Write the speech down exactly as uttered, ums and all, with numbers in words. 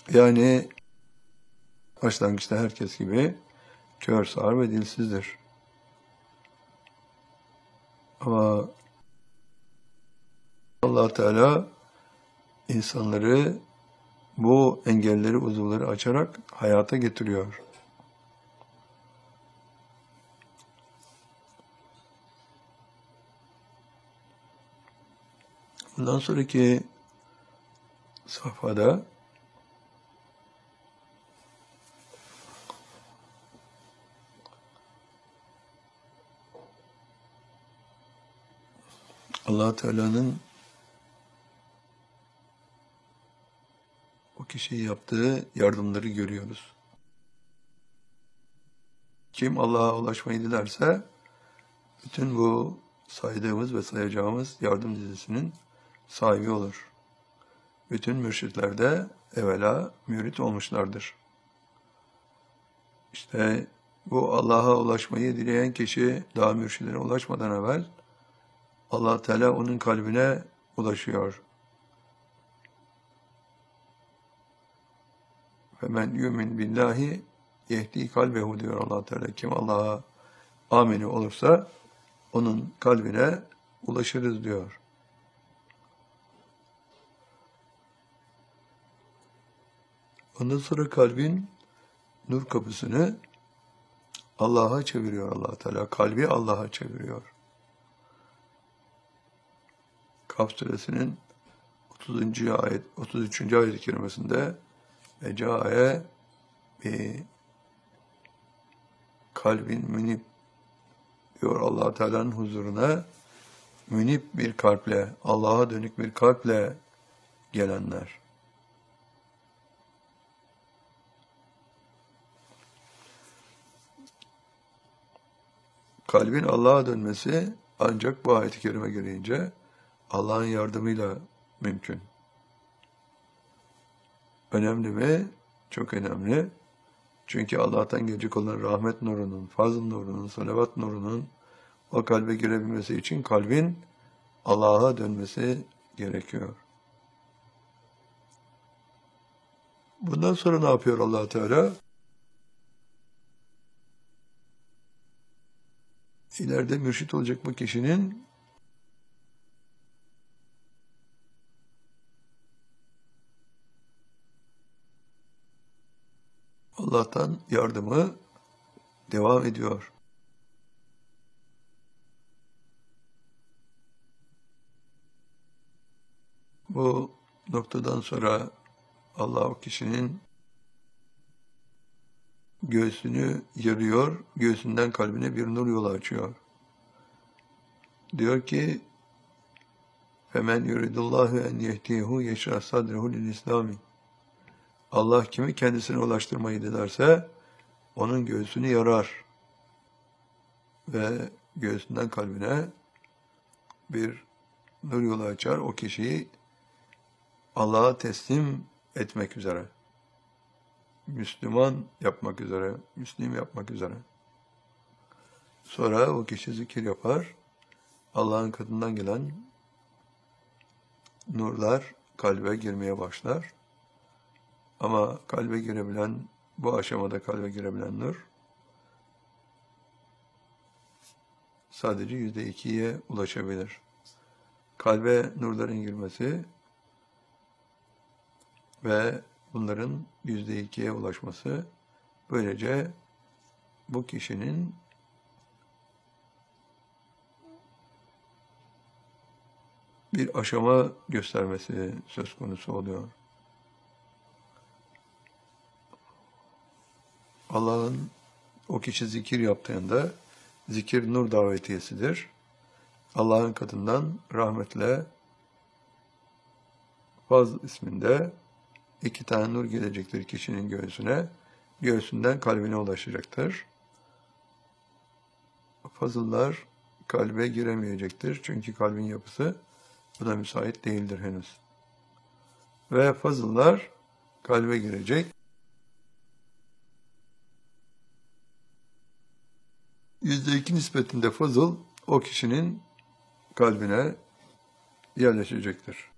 Yani başlangıçta herkes gibi kör, sağır ve dilsizdir. Ama Allah Teala insanları bu engelleri, uzuvları açarak hayata getiriyor. Bundan sonraki safhada Allah Teala'nın o kişiye yaptığı yardımları görüyoruz. Kim Allah'a ulaşmayı dilerse bütün bu saydığımız ve sayacağımız yardım dizisinin sahibi olur. Bütün mürşitler de evvela mürit olmuşlardır. İşte bu Allah'a ulaşmayı dileyen kişi daha mürşidine ulaşmadan evvel Allah Teala onun kalbine ulaşıyor. Femen yu'min billahi yehdi kalbehu diyor Allah Teala. Kim Allah'a amini olursa onun kalbine ulaşırız diyor. Ondan sonra kalbin nur kapısını Allah'a çeviriyor Allah Teala. Kalbi Allah'a çeviriyor. Kaf suresinin otuzuncu ayet, otuz üçüncü ayet-i kerimesinde Ecae bir kalbin münip diyor Allah Teala'nın huzuruna münip bir kalple, Allah'a dönük bir kalple gelenler. Kalbin Allah'a dönmesi ancak bu ayet-i kerime gereğince Allah'ın yardımıyla mümkün. Önemli mi? Çok önemli. Çünkü Allah'tan gelecek olan rahmet nurunun, fazl nurunun, salavat nurunun o kalbe girebilmesi için kalbin Allah'a dönmesi gerekiyor. Bundan sonra ne yapıyor Allah Teala? İleride mürşit olacak bu kişinin Allah'tan yardımı devam ediyor. Bu noktadan sonra Allah o kişinin göğsünü yarıyor, göğsünden kalbine bir nur yolu açıyor. Diyor ki, فَمَنْ يُرِدُ اللّٰهُ اَنْ يَهْدِيهُ يَشْرَحْ صَدْرَهُ لِلْاِسْلَامِ Allah kimi kendisine ulaştırmayı dilerse, onun göğsünü yarar ve göğsünden kalbine bir nur yolu açar. O kişiyi Allah'a teslim etmek üzere, Müslüman yapmak üzere, Müslim yapmak üzere. Sonra o kişi zikir yapar, Allah'ın katından gelen nurlar kalbe girmeye başlar. Ama kalbe girebilen, bu aşamada kalbe girebilen nur, sadece yüzde ikiye ulaşabilir. Kalbe nurların girmesi ve bunların yüzde ikiye ulaşması, böylece bu kişinin bir aşama göstermesi söz konusu oluyor. Allah'ın o kişi zikir yaptığında, zikir nur davetiyesidir. Allah'ın katından rahmetle Faz isminde iki tane nur gelecektir kişinin göğsüne, göğsünden kalbine ulaşacaktır. Fazıllar kalbe giremeyecektir çünkü kalbin yapısı buna müsait değildir henüz. Ve fazıllar kalbe girecek. Yüzde iki nispetinde fazıl o kişinin kalbine yerleşecektir.